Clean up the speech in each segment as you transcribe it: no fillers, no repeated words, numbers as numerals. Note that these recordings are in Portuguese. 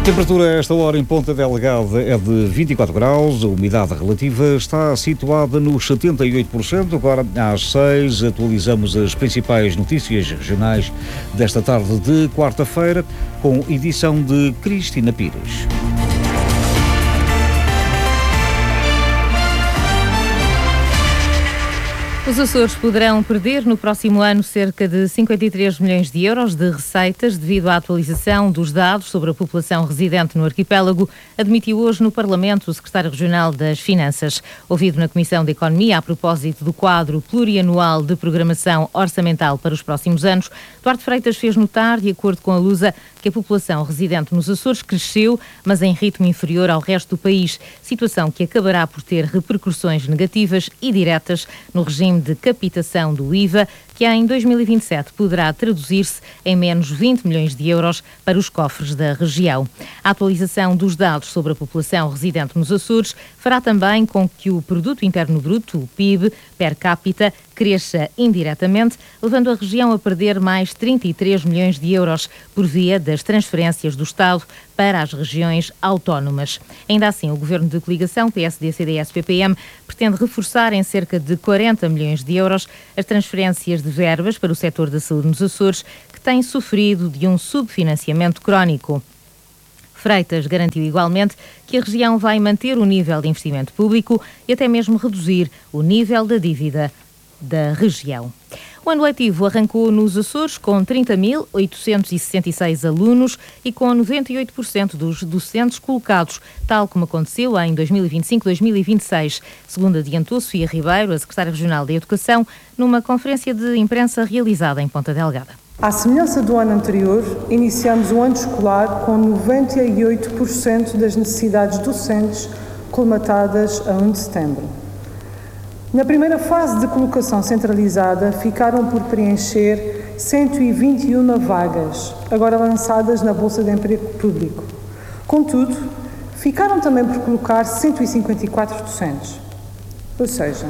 Temperatura a esta hora em Ponta Delgada é de 24 graus, a umidade relativa está situada nos 78%. Agora, às 6, atualizamos as principais notícias regionais desta tarde de quarta-feira, com edição de Cristina Pires. Os Açores poderão perder no próximo ano cerca de 53 milhões de euros de receitas devido à atualização dos dados sobre a população residente no arquipélago, admitiu hoje no Parlamento o secretário regional das Finanças. Ouvido na Comissão de Economia a propósito do quadro plurianual de programação orçamental para os próximos anos, Duarte Freitas fez notar, de acordo com a Lusa, que a população residente nos Açores cresceu, mas em ritmo inferior ao resto do país, situação que acabará por ter repercussões negativas e diretas no regime de captação do IVA, que em 2027 poderá traduzir-se em menos 20 milhões de euros para os cofres da região. A atualização dos dados sobre a população residente nos Açores fará também com que o Produto Interno Bruto, o PIB, per capita, cresça indiretamente, levando a região a perder mais 33 milhões de euros por via das transferências do Estado para as regiões autónomas. Ainda assim, o Governo de Coligação, PSD, CDS, PPM, pretende reforçar em cerca de 40 milhões de euros as transferências de verbas para o setor da saúde nos Açores, que tem sofrido de um subfinanciamento crónico. Freitas garantiu igualmente que a região vai manter o nível de investimento público e até mesmo reduzir o nível da dívida da região. O ano letivo arrancou nos Açores com 30.866 alunos e com 98% dos docentes colocados, tal como aconteceu em 2025-2026, segundo adiantou Sofia Ribeiro, a secretária regional da Educação, numa conferência de imprensa realizada em Ponta Delgada. À semelhança do ano anterior, iniciamos o ano escolar com 98% das necessidades docentes colmatadas a 1 de setembro. Na primeira fase de colocação centralizada, ficaram por preencher 121 vagas, agora lançadas na Bolsa de Emprego Público. Contudo, ficaram também por colocar 154 docentes. Ou seja,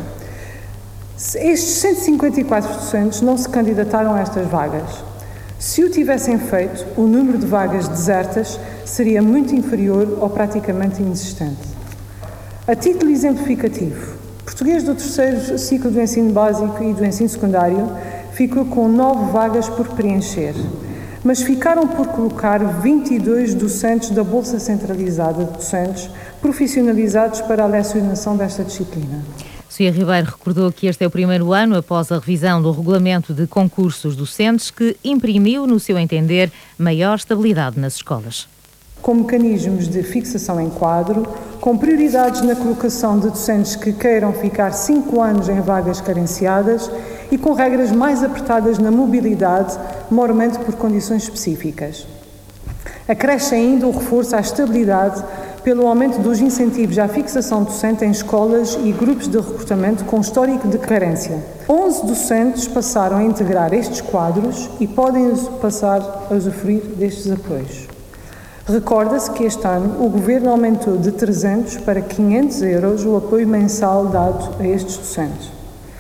estes 154 docentes não se candidataram a estas vagas. Se o tivessem feito, o número de vagas desertas seria muito inferior ou praticamente inexistente. A título exemplificativo, português do terceiro ciclo do ensino básico e do ensino secundário ficou com 9 vagas por preencher, mas ficaram por colocar 22 docentes da Bolsa Centralizada de Docentes profissionalizados para a lecionação desta disciplina. Sofia Ribeiro recordou que este é o primeiro ano após a revisão do regulamento de concursos docentes que imprimiu, no seu entender, maior estabilidade nas escolas. Com mecanismos de fixação em quadro, com prioridades na colocação de docentes que queiram ficar 5 anos em vagas carenciadas e com regras mais apertadas na mobilidade, mormente por condições específicas. Acresce ainda o reforço à estabilidade pelo aumento dos incentivos à fixação docente em escolas e grupos de recrutamento com histórico de carência. 11 docentes passaram a integrar estes quadros e podem passar a usufruir destes apoios. Recorda-se que este ano o Governo aumentou de 300 para 500 euros o apoio mensal dado a estes docentes.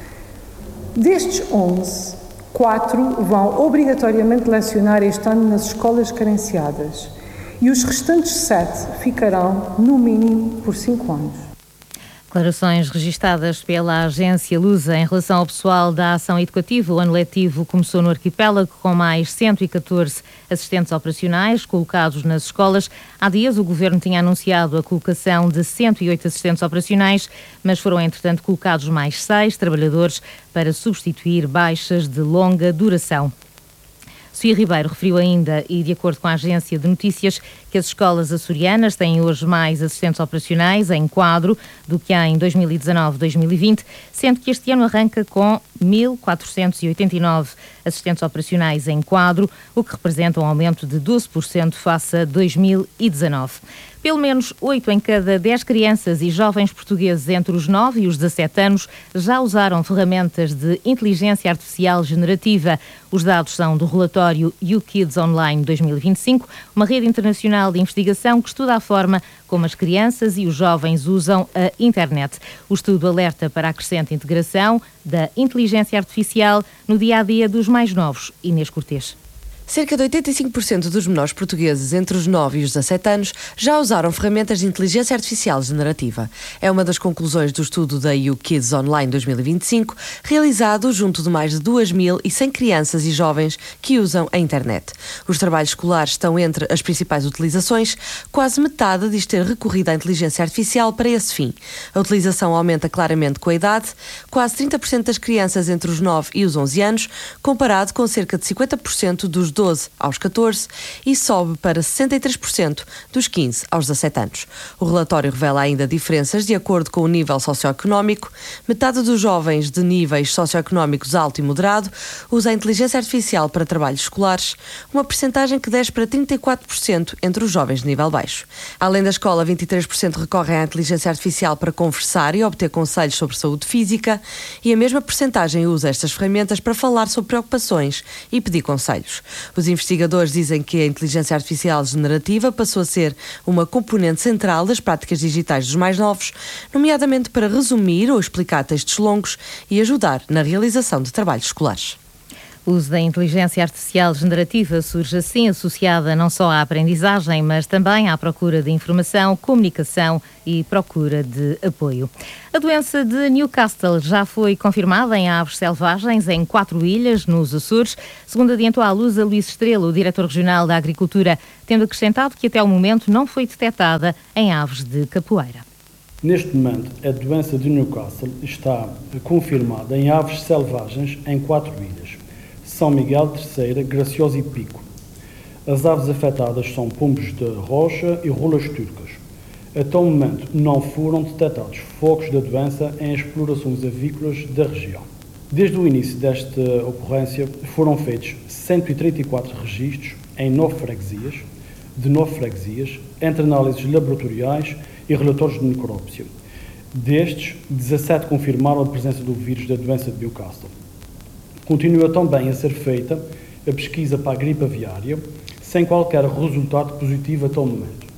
Destes 11, 4 vão obrigatoriamente lecionar este ano nas escolas carenciadas e os restantes 7 ficarão, no mínimo, por 5 anos. Declarações registadas pela agência Lusa em relação ao pessoal da ação educativa. O ano letivo começou no arquipélago com mais 114 assistentes operacionais colocados nas escolas. Há dias o Governo tinha anunciado a colocação de 108 assistentes operacionais, mas foram entretanto colocados mais 6 trabalhadores para substituir baixas de longa duração. Sofia Ribeiro referiu ainda, e de acordo com a agência de notícias, que as escolas açorianas têm hoje mais assistentes operacionais em quadro do que em 2019-2020, sendo que este ano arranca com 1.489 assistentes operacionais em quadro, o que representa um aumento de 12% face a 2019. Pelo menos 8 em cada 10 crianças e jovens portugueses entre os 9 e os 17 anos já usaram ferramentas de inteligência artificial generativa. Os dados são do relatório YouKids Online 2025, uma rede internacional de investigação que estuda a forma como as crianças e os jovens usam a internet. O estudo alerta para a crescente integração da inteligência artificial no dia-a-dia dos mais novos. Inês Cortês. Cerca de 85% dos menores portugueses entre os 9 e os 17 anos já usaram ferramentas de inteligência artificial generativa. É uma das conclusões do estudo da EU Kids Online 2025, realizado junto de mais de 2.100 crianças e jovens que usam a internet. Os trabalhos escolares estão entre as principais utilizações. Quase metade diz ter recorrido à inteligência artificial para esse fim. A utilização aumenta claramente com a idade, quase 30% das crianças entre os 9 e os 11 anos, comparado com cerca de 50% dos 12 aos 14 e sobe para 63% dos 15 aos 17 anos. O relatório revela ainda diferenças de acordo com o nível socioeconómico. Metade dos jovens de níveis socioeconómicos alto e moderado usa a inteligência artificial para trabalhos escolares, uma percentagem que desce para 34% entre os jovens de nível baixo. Além da escola, 23% recorrem à inteligência artificial para conversar e obter conselhos sobre saúde física e a mesma percentagem usa estas ferramentas para falar sobre preocupações e pedir conselhos. Os investigadores dizem que a inteligência artificial generativa passou a ser uma componente central das práticas digitais dos mais novos, nomeadamente para resumir ou explicar textos longos e ajudar na realização de trabalhos escolares. O uso da inteligência artificial generativa surge assim associada não só à aprendizagem, mas também à procura de informação, comunicação e procura de apoio. A doença de Newcastle já foi confirmada em aves selvagens em 4 ilhas, nos Açores, segundo adiantou à luz a Luís Estrela, o diretor regional da Agricultura, tendo acrescentado que até o momento não foi detectada em aves de capoeira. Neste momento, a doença de Newcastle está confirmada em aves selvagens em 4 ilhas: São Miguel, Terceira, Graciosa e Pico. As aves afetadas são pombos de rocha e rolas turcas. Até o momento não foram detectados focos da doença em explorações avícolas da região. Desde o início desta ocorrência foram feitos 134 registros em 9 freguesias, entre análises laboratoriais e relatórios de necrópsia. Destes, 17 confirmaram a presença do vírus da doença de Newcastle. Continua também a ser feita a pesquisa para a gripe aviária, sem qualquer resultado positivo até o momento.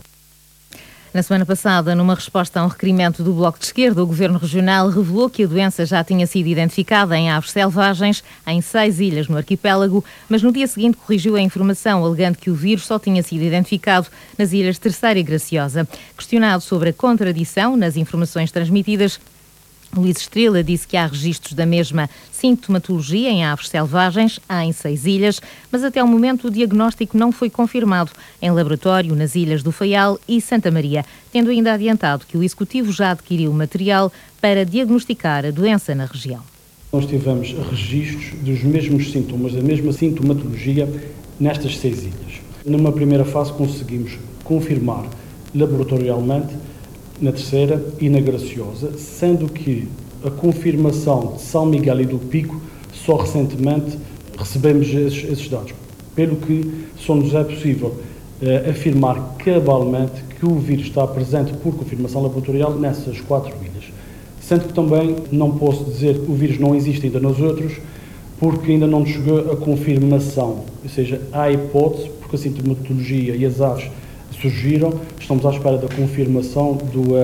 Na semana passada, numa resposta a um requerimento do Bloco de Esquerda, o Governo Regional revelou que a doença já tinha sido identificada em aves selvagens em 6 ilhas no arquipélago, mas no dia seguinte corrigiu a informação, alegando que o vírus só tinha sido identificado nas ilhas Terceira e Graciosa. Questionado sobre a contradição nas informações transmitidas, Luís Estrela disse que há registros da mesma sintomatologia em aves selvagens, há em 6 ilhas, mas até o momento o diagnóstico não foi confirmado em laboratório nas ilhas do Faial e Santa Maria, tendo ainda adiantado que o Executivo já adquiriu material para diagnosticar a doença na região. Nós tivemos registros dos mesmos sintomas, da mesma sintomatologia nestas 6 ilhas. Numa primeira fase conseguimos confirmar laboratorialmente na Terceira e na Graciosa, sendo que a confirmação de São Miguel e do Pico só recentemente recebemos esses dados, pelo que só nos é possível afirmar cabalmente que o vírus está presente por confirmação laboratorial nessas 4 ilhas. Sendo que também não posso dizer que o vírus não existe ainda nos outros, porque ainda não nos chegou a confirmação, ou seja, há hipótese, porque a sintomatologia e as aves surgiram, estamos à espera da confirmação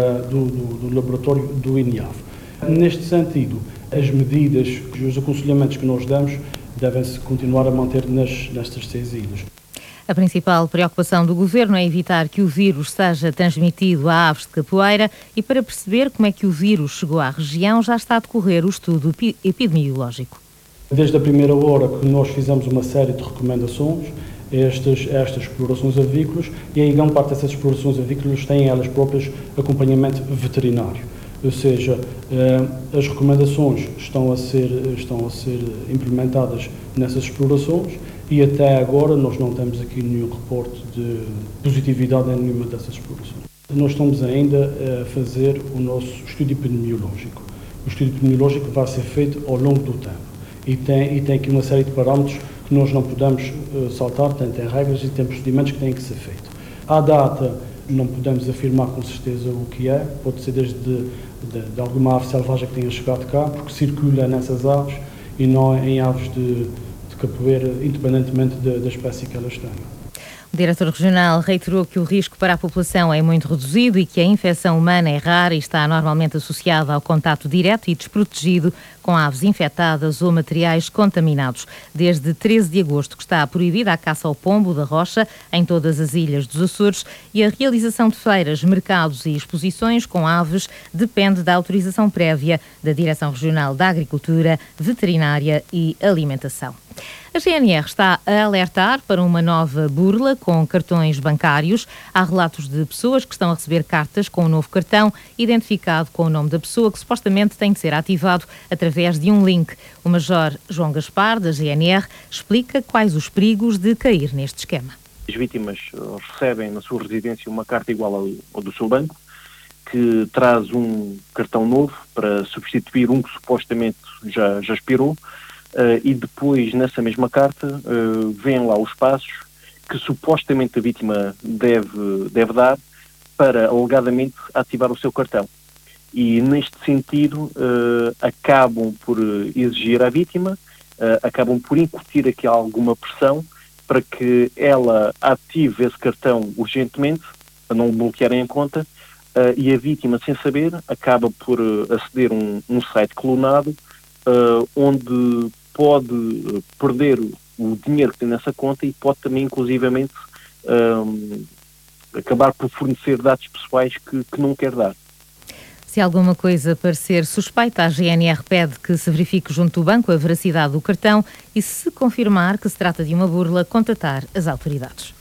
do laboratório do INIAV. Neste sentido, as medidas e os aconselhamentos que nós damos devem-se continuar a manter nestas 6 ilhas. A principal preocupação do Governo é evitar que o vírus seja transmitido a aves de capoeira e para perceber como é que o vírus chegou à região já está a decorrer o estudo epidemiológico. Desde a primeira hora que nós fizemos uma série de recomendações estas explorações avícolas e em grande parte dessas explorações avícolas têm elas próprias acompanhamento veterinário, ou seja, as recomendações estão a ser implementadas nessas explorações e até agora nós não temos aqui nenhum reporte de positividade em nenhuma dessas explorações. Nós estamos ainda a fazer o nosso estudo epidemiológico. O estudo epidemiológico vai ser feito ao longo do tempo e tem aqui uma série de parâmetros que nós não podemos saltar, tem regras e tem procedimentos que têm que ser feitos. À data, não podemos afirmar com certeza o que é, pode ser desde de alguma ave selvagem que tenha chegado cá, porque circula nessas aves e não em aves de capoeira, independentemente da espécie que elas tenham. O O diretor regional reiterou que o risco para a população é muito reduzido e que a infecção humana é rara e está normalmente associada ao contato direto e desprotegido com aves infectadas ou materiais contaminados. Desde 13 de agosto que está proibida a caça ao pombo da rocha em todas as ilhas dos Açores e a realização de feiras, mercados e exposições com aves depende da autorização prévia da Direção Regional da Agricultura, Veterinária e Alimentação. A GNR está a alertar para uma nova burla com cartões bancários. Há relatos de pessoas que estão a receber cartas com um novo cartão identificado com o nome da pessoa que supostamente tem de ser ativado através de um link. O Major João Gaspar, da GNR, explica quais os perigos de cair neste esquema. As vítimas recebem na sua residência uma carta igual ao do seu banco, que traz um cartão novo para substituir um que supostamente já expirou. E depois, nessa mesma carta, vêm lá os passos que supostamente a vítima deve dar para, alegadamente, ativar o seu cartão. E, neste sentido, acabam por exigir à vítima, acabam por incutir aqui alguma pressão para que ela ative esse cartão urgentemente, para não o bloquearem a conta, e a vítima, sem saber, acaba por aceder a um site clonado, onde pode perder o dinheiro que tem nessa conta e pode também, inclusivamente, acabar por fornecer dados pessoais que não quer dar. Se alguma coisa parecer suspeita, a GNR pede que se verifique junto do banco a veracidade do cartão e, se confirmar que se trata de uma burla, contatar as autoridades.